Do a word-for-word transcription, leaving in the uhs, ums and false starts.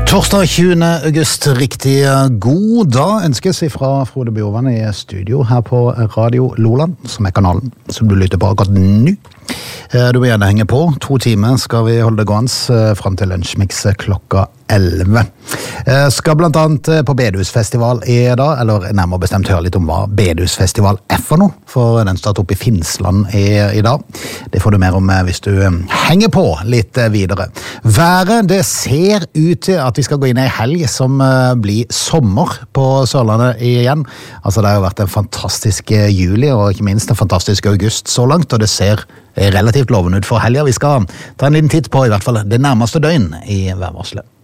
Torsdag tjuende august, riktig god dag ønskes fra Frode Bjorvann i studio her på Radio Loland, som er kanalen som du lytter på akkurat nå. Du vil gjerne henge på, to timer skal vi holde det gående frem til lunsjmix klokka elleve. Skal blant annet på Bedehusfestival i dag, eller nærmere bestemt høre litt om hva Bedehusfestival er for noe, for den starter opp i Finnsland i, i dag. Det får du mer om hvis du henger på litt videre. Været, det ser ut til at vi skal gå inn i en helg som blir sommer på Sørlandet igjen. Altså det har jo vært en fantastisk juli, og ikke minst en fantastisk august så langt, og det ser relativt lovende ut for helga. Vi skal ta en liten titt på i hvert fall det nærmeste døgn i værvarselet.